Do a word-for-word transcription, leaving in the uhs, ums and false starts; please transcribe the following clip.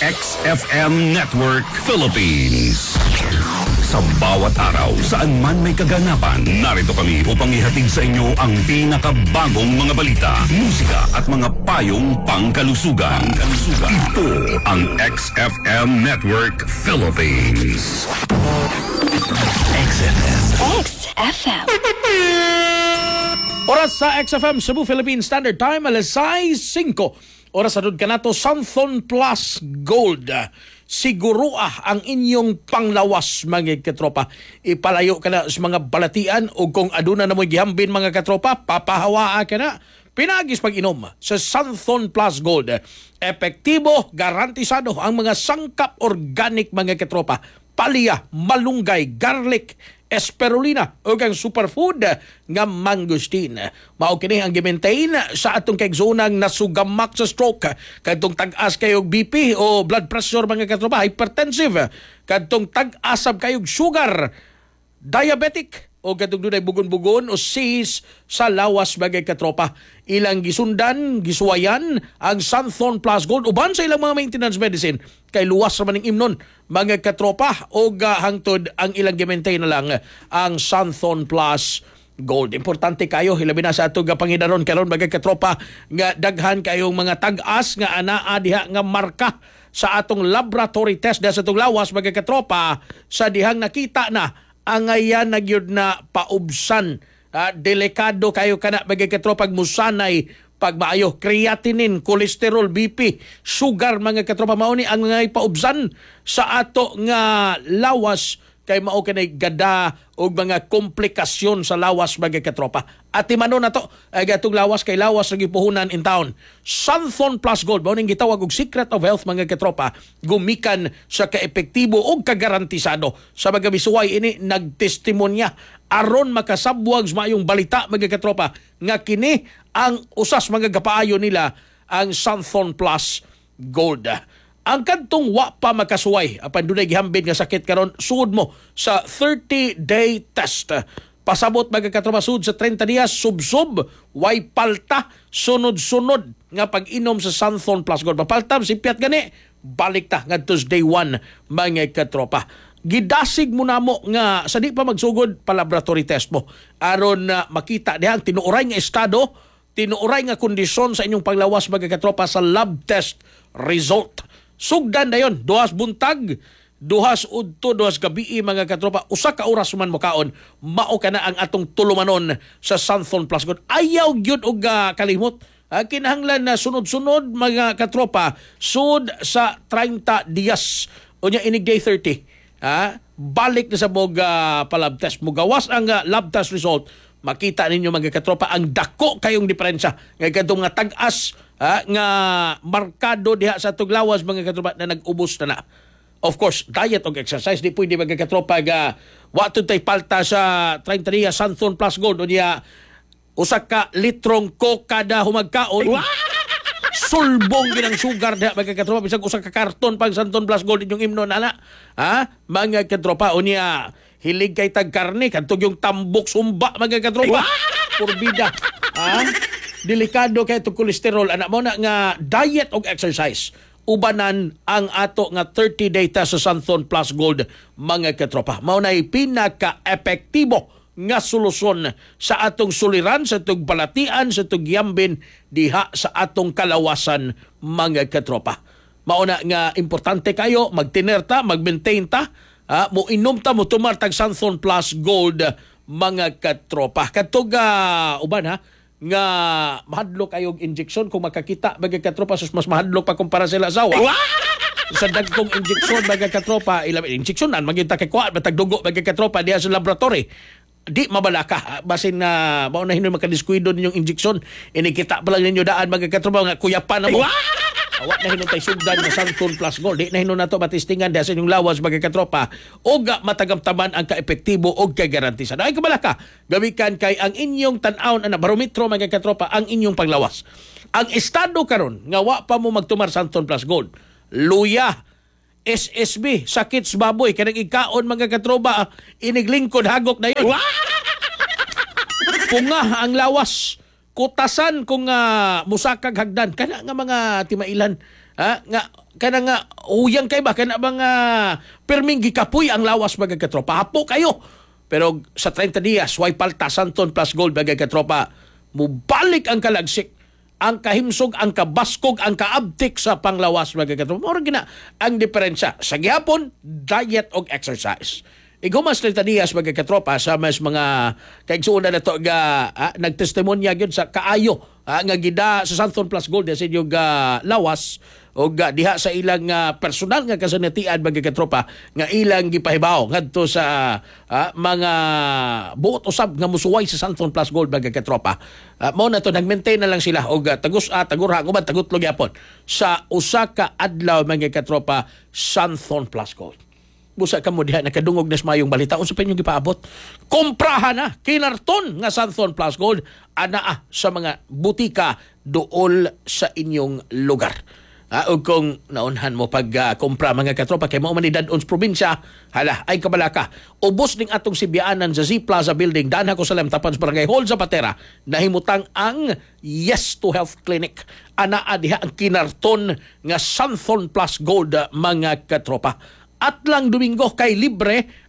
X F M Network Philippines. Sa bawat araw, saan man may kaganapan, narito kami upang ihatid sa inyo ang pinakabagong mga balita, musika at mga payong pangkalusugan. Pangkalusugan. Ito ang X F M Network Philippines. X F M. X F M. Oras sa X F M Cebu Philippine Standard Time, alas singko. Oras sa dud ka nato, Santhon Plus Gold. Siguro ah ang inyong panglawas mga katropa. Ipalayo ka na sa mga balatian o kung aduna na mo gihambin mga katropa, papahawaa ka na. Pinagis pag-inom sa Santhon Plus Gold. Epektibo, garantisado ang mga sangkap organic mga katropa. Palya, malunggay, garlic, esperulina o kang superfood nga mangosteen. Mao kini ang gi-maintain sa atong kaigsoonang nasugamak sa stroke, kadtong tag-as kayog B P o blood pressure mga katropa, hypertensive, kadtong tag-asab kayog sugar, diabetic o kadtong dunay bugon-bugon o cyst sa lawas bagay katropa. Ilang gisundan, gisuwayan ang Santhon Plus Gold uban sa ilang mga maintenance medicine kay luwas naman ng imnon mga katropa o hangtod ang ilang gi-maintain na lang ang Santhon Plus Gold. Importante kayo, hilabi na sa ato nga pangidaron karon mga katropa nga daghan kayong mga tag-as nga anaa diha nga marka sa atong laboratory test sa atong lawas mga katropa sa dihang nakita na ang ayan nagyud na paubsan. Uh, delikado kayo kana bagay katropa musanay pagmaayo, creatinine, cholesterol, B P, sugar mga katropa, mao ni ang mga paubsan sa ato nga lawas kay mao kanay gada o mga komplikasyon sa lawas mga katropa. At timano na to, ay gatong lawas kay lawas na gipuhunan in town. Santhon Plus Gold, mao ning gitawag og secret of health mga katropa, gumikan sa kaepektibo o kagarantisado. Sa mga bisuway ini nagtestimonya aron makasabwag sa mayong balita mga katropa nga kini ang usas mga gapaayo nila ang Santhon Plus Gold. Ang kantong wa pa makasuway apan dunay gihambin nga sakit karon, suod mo sa thirty-day test. Pasabot mga katropa sud sa thirty dias, sub-sub, way palta, sunod-sunod nga pag-inom sa Santhon Plus Gold. Mapaltam si Piat gani, balik ta ngadto day one mga katropa. Gidasig mo na mo nga sa di pa magsugod pa laboratory test mo aron na uh, makita diha ang tinuoray nga estado, tinuoray nga kondisyon sa inyong paglawas mga katropa sa lab test result. Sugdan na yun, duhas buntag, duhas udto, duhas gabi mga katropa, usa ka oras man mo kaon, mao ka na ang atong tulumanon sa Santhon Plus Gold. Ayaw gyud og uh, kalimot. Uh, kinahanglan na sunod-sunod mga katropa, sud sa thirty dias, o niya inig day thirty. Ha? Balik na sa mog uh, palab test. Mugawas ang uh, lab test result. Makita ninyo mga katropa ang dako kayong diferensya. Ngay kadtong nga tag-as ha, nga markado diha sa tuglawas mga katropa na nag-ubos na na. Of course, diet o exercise di pwede mga katropa ga wa tud tay palta sa thirty dias Santhon Plus Gold o diya usa ka litrong coke kada humagkaon. Sulbong ginang sugar diha mga katropa bisag usa ka karton pag Santhon Plus Gold inyong imnon ana. Ha? Mga katropa o niya hilig kay tag karne kadtog yung tambok sumba mga katropa. Purbida. Ha? Delikado kay to cholesterol anak mo na nga diet og exercise. Ubanan ang ato nga thirty day test sa Santhon Plus Gold mga katropa. Mao nay pinaka-epektibo nga solusyon sa atong suliran, sa atong balatian, sa atong giyambin diha sa atong kalawasan mga katropa. Mao na nga importante kayo magtinerta, magmaintain ta, ha? Mo inom ta mo tumar tag Santhon Plus Gold mga katropa. Katog uh, uban ha nga mahadlok kayog injection kung makakita mga katropa, sus mas mahadlok pa kumpara sila asawa. Sa dagkong injection mga katropa, ilang injection nan magita kay kuha matag dugo mga katropa diha sa laboratory. Di mabalaka basin na uh, mao na hinon makadiskuido ninyong injection, inikita pa lang ninyo daan mga katropa nga kuyapan na mo. Awat na hinon tay sugdan nga Santhon Plus Gold. Di na hinon nato matistingan diha sa inyong lawas mga katropa o ga matagamtaman ang kaepektibo o kagarantisan. Ay kabalaka gawikan kay ang inyong tan-awon ana barometro mga katropa ang inyong paglawas. Ang estado karon nga wa pa mo magtumar Santhon Plus Gold. Luya, S S B, sakit sa baboy, kanang ikaon mga katropa, iniglingkod hagok na yun. Punga ang lawas, kutasan kung uh, musakag hagdan, kana nga mga timailan, ha nga kana nga uyang kay ba kana mga perming gikapoy ang lawas mga katropa. Hapo kayo. Pero sa thirty dias, way palta Santon Plus Gold mga katropa. Mubalik ang kalagsik, ang kahimsog, ang kabaskog, ang kaabtik sa panglawas mga katropa. Mura gina ang diferensya sa gihapon, diet o exercise. Igumas thirty dias mga katropa sa mas mga kaigsuuna na to ga ah, nagtestimonya gyud sa kaayo ah, nga gida sa Santon Plus Gold sa inyong ah, lawas o uh, diha sa ilang uh, personal nga kasanatian mga katropa nga ilang gipahibaw ngadto sa uh, mga buot usab nga musuway sa Santon Plus Gold mga katropa. Uh, mao na to nag-maintain na lang sila og uh, tagus a uh, tagurha uban tagutlog yapon sa usa ka adlaw mga katropa Santon Plus Gold. Busa ka mo diha nakadungog na mayong balita unsa pa inyong gipaabot. Komprahan na kinarton nga Santon Plus Gold anaa sa mga butika duol sa inyong lugar. Uh, o kung naunhan mo pag uh, kumpra mga katropa kay mao man ni dadon sa probinsya, hala ay kabalaka. Ubos ning atong Sibianan sa Z Plaza Building danha ko sa tapan sa Barangay Hall Zapatera nahimutang ang Yes to Health Clinic. Anaa diha ang kinarton nga Santon Plus Gold uh, mga katropa. At lang Domingo kay libre